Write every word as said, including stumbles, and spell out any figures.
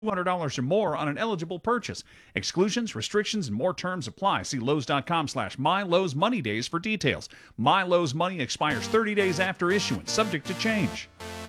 two hundred dollars or more on an eligible purchase. Exclusions, restrictions, and more terms apply. See Lowe's.com slash MyLowe's Money Days for details. MyLowe's Money expires thirty days after issuance, subject to change.